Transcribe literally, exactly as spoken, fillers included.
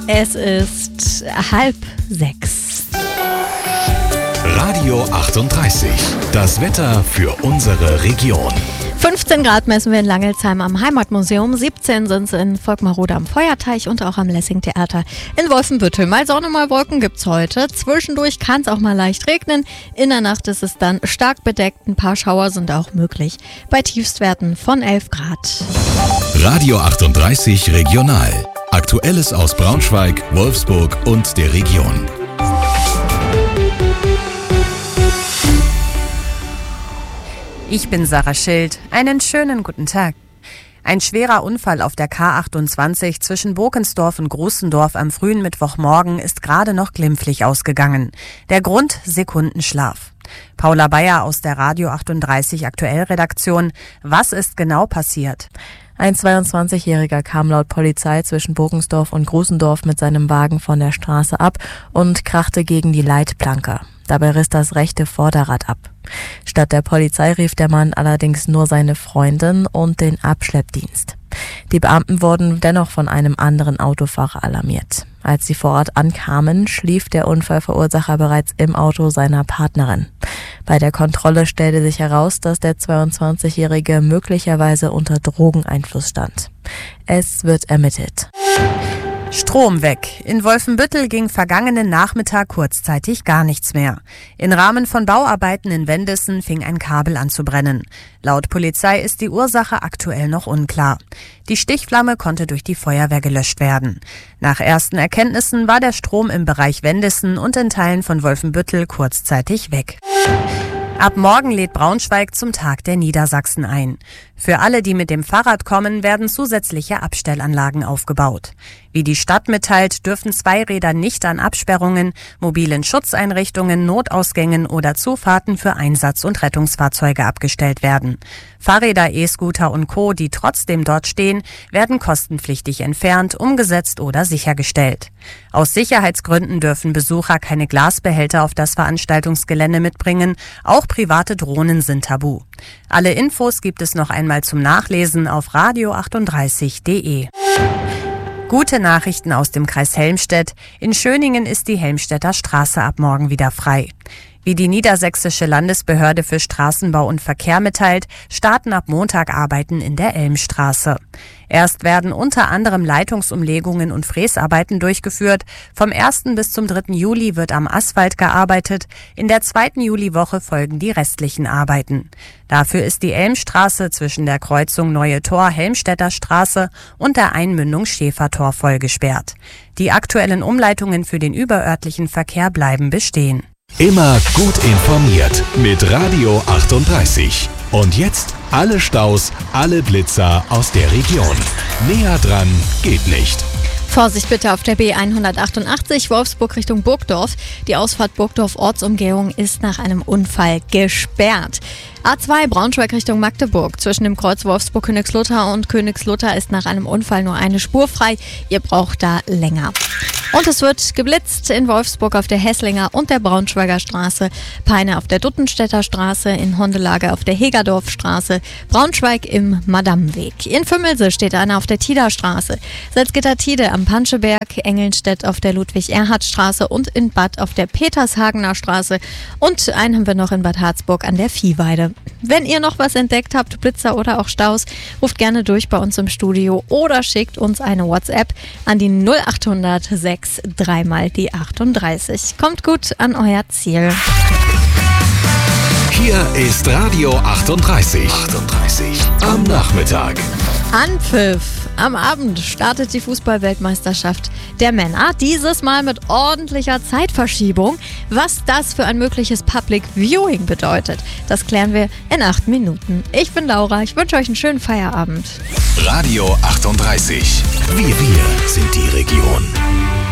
Es ist halb sechs. Radio achtunddreißig. Das Wetter für unsere Region. fünfzehn Grad messen wir in Langelsheim am Heimatmuseum, siebzehn sind es in Volkmarode am Feuerteich und auch am Lessing-Theater in Wolfenbüttel. Mal Sonne, mal Wolken gibt's heute. Zwischendurch kann es auch mal leicht regnen. In der Nacht ist es dann stark bedeckt. Ein paar Schauer sind auch möglich. Bei Tiefstwerten von elf Grad. Radio achtunddreißig Regional. Aktuelles aus Braunschweig, Wolfsburg und der Region. Ich bin Sarah Schild. Einen schönen guten Tag. Ein schwerer Unfall auf der K achtundzwanzig zwischen Burkensdorf und Großendorf am frühen Mittwochmorgen ist gerade noch glimpflich ausgegangen. Der Grund: Sekundenschlaf. Paula Bayer aus der Radio achtunddreißig Aktuell-Redaktion. Was ist genau passiert? Ein zweiundzwanzigjähriger kam laut Polizei zwischen Burkensdorf und Großendorf mit seinem Wagen von der Straße ab und krachte gegen die Leitplanke. Dabei riss das rechte Vorderrad ab. Statt der Polizei rief der Mann allerdings nur seine Freundin und den Abschleppdienst. Die Beamten wurden dennoch von einem anderen Autofahrer alarmiert. Als sie vor Ort ankamen, schlief der Unfallverursacher bereits im Auto seiner Partnerin. Bei der Kontrolle stellte sich heraus, dass der zweiundzwanzigjährige möglicherweise unter Drogeneinfluss stand. Es wird ermittelt. Strom weg. In Wolfenbüttel ging vergangenen Nachmittag kurzzeitig gar nichts mehr. Im Rahmen von Bauarbeiten in Wendissen fing ein Kabel an zu brennen. Laut Polizei ist die Ursache aktuell noch unklar. Die Stichflamme konnte durch die Feuerwehr gelöscht werden. Nach ersten Erkenntnissen war der Strom im Bereich Wendissen und in Teilen von Wolfenbüttel kurzzeitig weg. Ab morgen lädt Braunschweig zum Tag der Niedersachsen ein. Für alle, die mit dem Fahrrad kommen, werden zusätzliche Abstellanlagen aufgebaut. Wie die Stadt mitteilt, dürfen Zweiräder nicht an Absperrungen, mobilen Schutzeinrichtungen, Notausgängen oder Zufahrten für Einsatz- und Rettungsfahrzeuge abgestellt werden. Fahrräder, E-Scooter und Co., die trotzdem dort stehen, werden kostenpflichtig entfernt, umgesetzt oder sichergestellt. Aus Sicherheitsgründen dürfen Besucher keine Glasbehälter auf das Veranstaltungsgelände mitbringen. Auch private Drohnen sind tabu. Alle Infos gibt es noch einmal zum Nachlesen auf radio achtunddreißig punkt de. Gute Nachrichten aus dem Kreis Helmstedt. In Schöningen ist die Helmstedter Straße ab morgen wieder frei. Wie die Niedersächsische Landesbehörde für Straßenbau und Verkehr mitteilt, starten ab Montag Arbeiten in der Elmstraße. Erst werden unter anderem Leitungsumlegungen und Fräsarbeiten durchgeführt. Vom ersten bis zum dritten Juli wird am Asphalt gearbeitet. In der zweiten Juliwoche folgen die restlichen Arbeiten. Dafür ist die Elmstraße zwischen der Kreuzung Neue Tor Helmstedter Straße und der Einmündung Schäfertor voll gesperrt. Die aktuellen Umleitungen für den überörtlichen Verkehr bleiben bestehen. Immer gut informiert mit Radio achtunddreißig. Und jetzt alle Staus, alle Blitzer aus der Region. Näher dran geht nicht. Vorsicht bitte auf der B hundertachtundachtzig Wolfsburg Richtung Burgdorf. Die Ausfahrt Burgdorf-Ortsumgehung ist nach einem Unfall gesperrt. A zwei Braunschweig Richtung Magdeburg. Zwischen dem Kreuz Wolfsburg-Königslutter und Königslutter ist nach einem Unfall nur eine Spur frei. Ihr braucht da länger. Und es wird geblitzt in Wolfsburg auf der Hesslinger und der Braunschweiger Straße, Peine auf der Duttenstädter Straße, in Hondelage auf der Hegerdorfstraße, Braunschweig im Madammenweg. In Vümmelse steht einer auf der Tiederstraße, Salzgitter-Tide am Panscheberg, Engelnstedt auf der Ludwig-Erhard-Straße und in Bad auf der Petershagener Straße. Und einen haben wir noch in Bad Harzburg an der Viehweide. Wenn ihr noch was entdeckt habt, Blitzer oder auch Staus, ruft gerne durch bei uns im Studio oder schickt uns eine WhatsApp an die null achthundert sechs dreimal die achtunddreißig. Kommt gut an euer Ziel. Hier ist Radio achtunddreißig. achtunddreißig am Nachmittag. Anpfiff. Am Abend startet die Fußball-Weltmeisterschaft der Männer. Dieses Mal mit ordentlicher Zeitverschiebung. Was das für ein mögliches Public Viewing bedeutet, das klären wir in acht Minuten. Ich bin Laura. Ich wünsche euch einen schönen Feierabend. Radio achtunddreißig. Wir, wir sind die Region.